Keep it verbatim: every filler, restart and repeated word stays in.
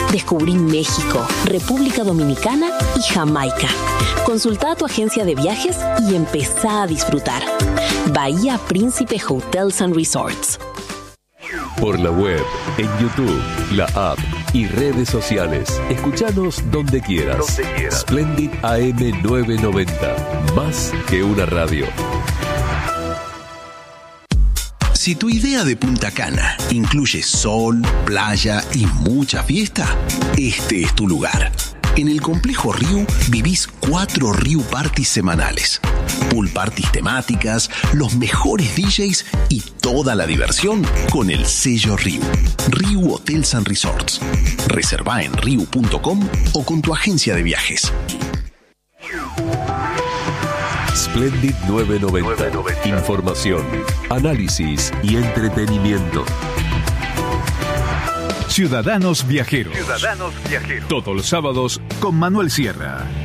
Descubrí México, República Dominicana y Jamaica. Consulta a tu agencia de viajes y empezá a disfrutar. Bahía Príncipe Hotels and Resorts. Por la web, en YouTube, la app y redes sociales. Escuchanos donde quieras. Donde quieras. Splendid A M novecientos noventa. Más que una radio. Si tu idea de Punta Cana incluye sol, playa y mucha fiesta, este es tu lugar. En el Complejo Riu vivís cuatro Riu Parties semanales. Pool parties temáticas, los mejores D Js y toda la diversión con el sello Riu. Riu Hotels and Resorts. Reserva en riu punto com o con tu agencia de viajes. Splendid novecientos noventa. Información, análisis y entretenimiento. Ciudadanos Viajeros. Ciudadanos Viajeros. Todos los sábados con Manuel Sierra.